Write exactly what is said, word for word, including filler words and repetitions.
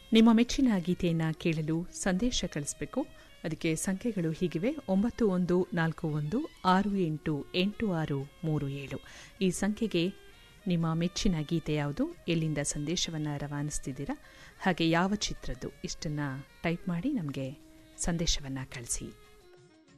ನಿಮ್ಮ ಮೆಚ್ಚಿನ ಗೀತೆಯನ್ನು ಕೇಳಲು ಸಂದೇಶ ಕಳಿಸಬೇಕು. ಅದಕ್ಕೆ ಸಂಖ್ಯೆಗಳು ಹೀಗಿವೆ: ಒಂಬತ್ತು ಒಂದು ನಾಲ್ಕು ಒಂದು ಆರು ಎಂಟು ಎಂಟು ಆರು ಮೂರು ಏಳು. ಈ ಸಂಖ್ಯೆಗೆ ನಿಮ್ಮ ಮೆಚ್ಚಿನ ಗೀತೆ ಯಾವುದು, ಎಲ್ಲಿಂದ ಸಂದೇಶವನ್ನು ರವಾನಿಸ್ತಿದ್ದೀರಾ, ಹಾಗೆ ಯಾವ ಚಿತ್ರದ್ದು, ಇಷ್ಟನ್ನು ಟೈಪ್ ಮಾಡಿ ನಮಗೆ ಸಂದೇಶವನ್ನು ಕಳಿಸಿ.